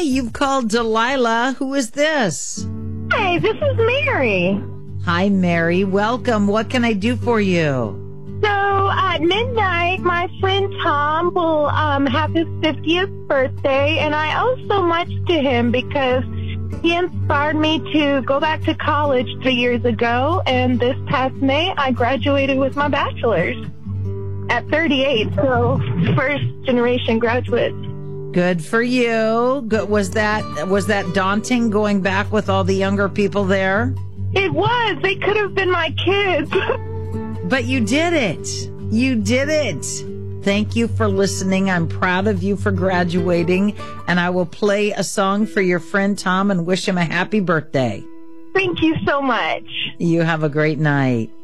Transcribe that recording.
you've called Delilah. Who is this? Hey, this is Mary. Hi, Mary. Welcome. What can I do for you? So at midnight, my friend Tom will have his 50th birthday, and I owe so much to him because he inspired me to go back to college 3 years ago, and this past May, I graduated with my bachelor's at 38, so first generation graduate. Good for you. Good. Was that daunting going back with all the younger people there? It was. They could have been my kids. But you did it. You did it. Thank you for listening. I'm proud of you for graduating, and I will play a song for your friend Tom and wish him a happy birthday. Thank you so much. You have a great night.